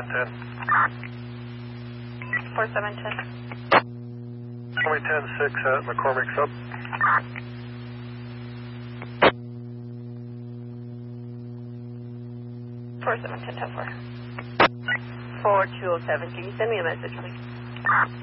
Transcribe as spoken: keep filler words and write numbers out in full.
ten. four seven ten. Only ten six at McCormick Sub. four seven ten ten four. four two oh seven, can you send me a message, please?